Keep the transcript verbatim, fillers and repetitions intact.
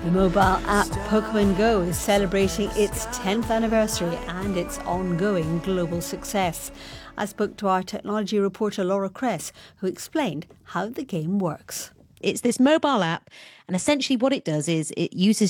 The mobile app Pokemon Go is celebrating its tenth anniversary and its ongoing global success. I spoke to our technology reporter Laura Kress, who explained how the game works. It's this mobile app, and essentially what it does is it uses